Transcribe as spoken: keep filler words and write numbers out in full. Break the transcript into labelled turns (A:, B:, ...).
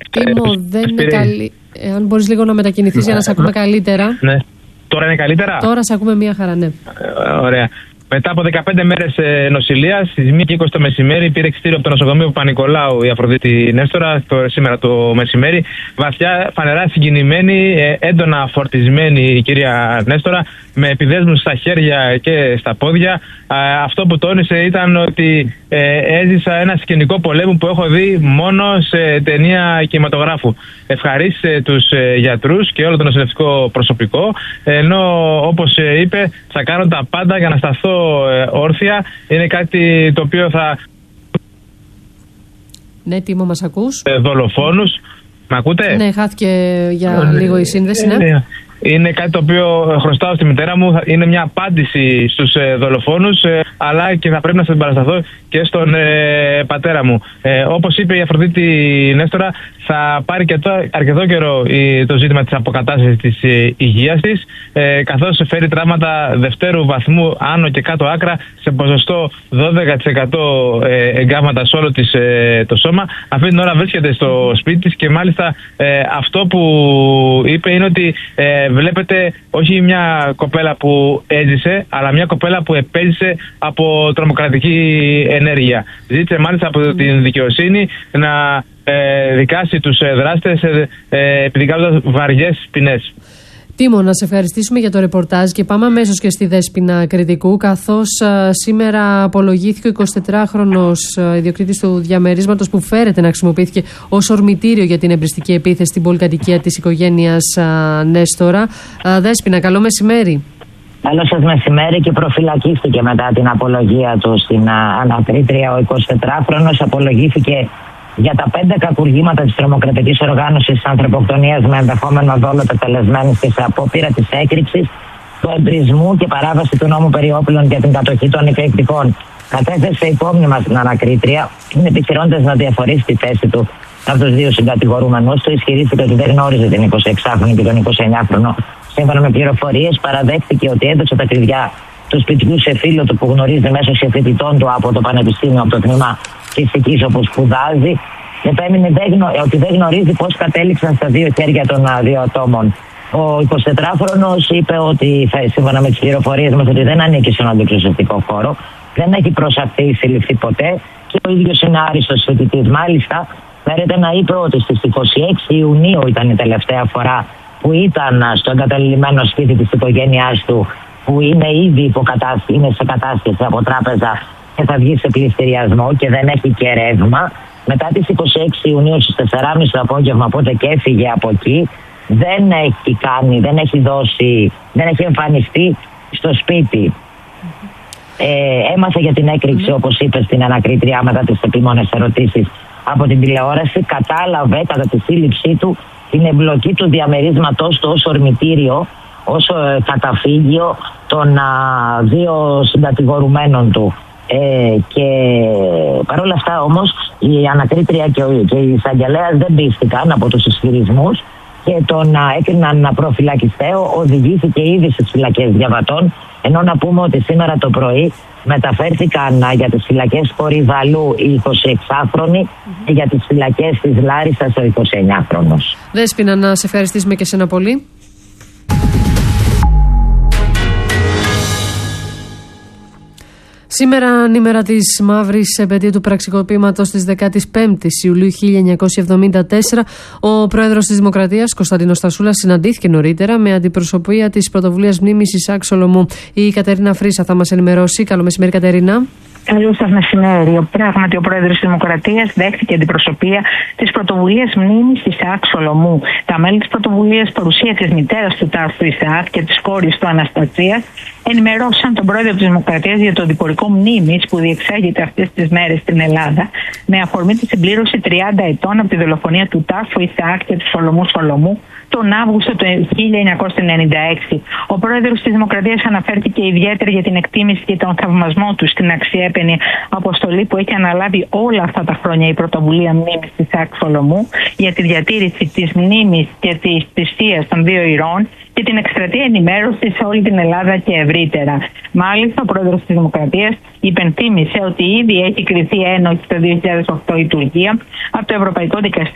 A: Τίμω, δεν είναι καλή. Ε, αν μπορείς λίγο να μετακινηθείς για να σε ακούμε καλύτερα.
B: Ναι. Τώρα είναι καλύτερα.
A: Τώρα σε ακούμε μία χαρά, ναι.
B: Ε, ωραία. Μετά από δεκαπέντε μέρες νοσηλείας, στις μία και είκοσι το μεσημέρι, πήρε εξιτήριο από το νοσοκομείο Παπα-Νικολάου η Αφροδίτη Νέστορα, το, σήμερα το μεσημέρι. Βαθιά, φανερά συγκινημένη, έντονα φορτισμένη η κυρία Νέστορα, με επιδέσμους στα χέρια και στα πόδια. Αυτό που τόνισε ήταν ότι ε, έζησα ένα σκηνικό πολέμου που έχω δει μόνο σε ταινία κινηματογράφου. Ευχαρίστησε τους ε, γιατρούς και όλο το νοσηλευτικό προσωπικό, ενώ όπως ε, είπε θα κάνω τα πάντα για να σταθώ ε, όρθια. Είναι κάτι το οποίο θα...
A: Ναι, Τίμω, μας ακούς?
B: Ε, δολοφόνους. Μ' ακούτε?
A: Ναι, χάθηκε για ε, λίγο η σύνδεση, ναι.
B: Ε, Είναι κάτι το οποίο χρωστάω στη μητέρα μου. Είναι μια απάντηση στους ε, δολοφόνους, ε, αλλά και θα πρέπει να σας παρασταθώ και στον ε, πατέρα μου. Ε, όπως είπε η Αφροδίτη Νέστορα, θα πάρει και το, αρκετό καιρό η, το ζήτημα της αποκατάστασης της ε, υγείας της, ε, καθώς φέρει τραύματα δευτέρου βαθμού άνω και κάτω άκρα σε ποσοστό δώδεκα τοις εκατό ε, εγκάβματα σε όλο της, ε, το σώμα. Αυτή την ώρα βρίσκεται στο σπίτι της και μάλιστα ε, αυτό που είπε είναι ότι ε, βλέπετε όχι μια κοπέλα που έζησε, αλλά μια κοπέλα που επέζησε από τρομοκρατική ενέργεια. Ζήτησε μάλιστα από την δικαιοσύνη να ε, δικάσει τους δράστες ε, επιδικάζοντας βαριές ποινές.
A: Τίμω, να σε ευχαριστήσουμε για το ρεπορτάζ και πάμε αμέσως και στη Δέσποινα Κρητικού, καθώς α, σήμερα απολογήθηκε ο εικοσιτετράχρονος ιδιοκτήτης του διαμερίσματος που φέρεται να χρησιμοποιήθηκε ως ορμητήριο για την εμπριστική επίθεση στην πολυκατοικία της οικογένειας α, Νέστορα. Α, Δέσποινα, καλό μεσημέρι.
C: Καλό σας μεσημέρι. Και προφυλακίστηκε μετά την απολογία του στην α, ανακρίτρια. Ο εικοσιτετράχρονος απολογήθηκε για τα πέντε κακουργήματα της τρομοκρατικής οργάνωσης ανθρωποκτονίας με ενδεχόμενο δόλο τετελεσμένης και σε απόπειρα της έκρηξης, του εμπρισμού και παράβαση του νόμου περί όπλων για την κατοχή των εκρηκτικών. Κατέθεσε υπόμνημα στην ανακρίτρια, επιχειρώντας να διαφορήσει τη θέση του από τους δύο συγκατηγορούμενους του. Ισχυρίστηκε ότι δεν γνώριζε την εικοσιεξάχρονη και τον εικοσιεννιάχρονο. Σύμφωνα με πληροφορίες, παραδέχτηκε ότι έδωσε τα κλειδιά του σπιτιού σε φίλο του που γνωρίζει μέσω συμφοιτητών του από το Πανεπιστήμιο, από το τμήμα φυσικής όπου σπουδάζει. Επέμεινε ότι δεν γνωρίζει πώς κατέληξαν στα δύο χέρια των δύο ατόμων. Ο εικοσιτετράχρονος είπε ότι, σύμφωνα με τις πληροφορίες μας, ότι δεν ανήκει στον αντιπροσωπευτικό χώρο, δεν έχει προσαχθεί ή συλληφθεί ποτέ και ο ίδιος είναι άριστος φοιτητής. Μάλιστα, φέρεται να είπε ότι στις είκοσι έξι Ιουνίου ήταν η τελευταία φορά που ήταν στο εγκαταλειμμένο σπίτι της οικογένειάς του, που είναι ήδη υποκατάσταση, είναι σε κατάσταση από τράπεζα και θα βγει σε πληστηριασμό και δεν έχει και ρεύμα. Μετά τις είκοσι έξι Ιουνίου στις τέσσερις και μισή το απόγευμα, οπότε και έφυγε από εκεί, δεν έχει κάνει, δεν έχει δώσει, δεν έχει εμφανιστεί στο σπίτι. Ε, έμαθε για την έκρηξη, όπως είπε στην ανακρίτριά μετά τις επίμονες ερωτήσεις από την τηλεόραση. Κατάλαβε κατά τη σύλληψή του την εμπλοκή του διαμερίσματός του ως ορμητήριο, ως καταφύγιο των α, δύο συντατηγορουμένων του. Ε, και παρόλα αυτά όμως η ανακρίτρια και, ο, και η εισαγγελέας δεν πίστηκαν από τους ισχυρισμούς και τον α, έκριναν να προφυλακιστέο. Οδηγήθηκε ήδη στις φυλακές Διαβατών, ενώ να πούμε ότι σήμερα το πρωί μεταφέρθηκαν α, για τις φυλακές Κορυδαλού οι εικοσιεξάχρονοι mm-hmm. και για τις φυλακές της Λάρισσας ο εικοσιεννιάχρονος.
A: Δέσποινα, να σε ευχαριστήσουμε και εσένα πολύ. Σήμερα, ανήμερα της μαύρης επετείου του πραξικοπήματος της δεκαπέντε Ιουλίου χίλια εννιακόσια εβδομήντα τέσσερα, ο πρόεδρος της Δημοκρατίας, Κωνσταντίνος Στασούλας, συναντήθηκε νωρίτερα με αντιπροσωπεία της πρωτοβουλίας μνήμης Ισαάκ Σολομού. Η Κατερίνα Φρίσα θα μας ενημερώσει. Καλό μεσημέρι, Κατερίνα.
D: Καλό σας μεσημέρι. Πράγματι, ο πρόεδρος της Δημοκρατίας δέχτηκε αντιπροσωπεία της πρωτοβουλίας μνήμης Ισαάκ Σολομού. Τα μέλη της πρωτοβουλίας, παρουσία της μητέρας του τάφου Ισαάκ και της κόρης του Αναστασίας, ενημερώσαν τον πρόεδρο της Δημοκρατίας για το δικορικό μνήμης που διεξάγεται αυτές τις μέρες στην Ελλάδα, με αφορμή τη συμπλήρωση τριάντα ετών από τη δολοφονία του τάφου Ισαάκ και του Σολομού Σολομού τον Αύγουστο του χίλια εννιακόσια ενενήντα έξι. Ο πρόεδρος της Δημοκρατίας αναφέρθηκε ιδιαίτερα για την εκτίμηση και τον θαυμασμό του στην αξιέπαινη αποστολή που έχει αναλάβει όλα αυτά τα χρόνια η πρωτοβουλία μνήμης της Ισαάκ Σολομού για τη διατήρηση της μνήμης και της θυσίας των δύο ηρώων και την εκστρατεία ενημέρωση σε όλη την Ελλάδα και ευρύτερα. Μάλιστα, ο πρόεδρος της Δημοκρατίας υπενθύμησε ότι ήδη έχει κριθεί ένοχη το δύο χιλιάδες οκτώ η Τουρκία από το Ευρωπαϊκό Δικαστήριο